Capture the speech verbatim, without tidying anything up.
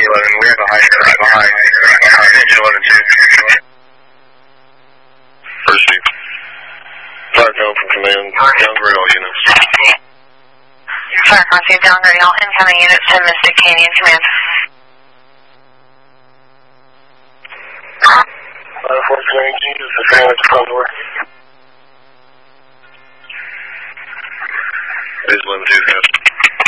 eleven. We have a high right behind. Engine eleven two. First Chief. Fire code from command. Downgrade all units. Fire Chief, downgrade all incoming units to Mystic Canyon Command. Fire Force Command, can you just defend at the front door? Base eleven two, guys.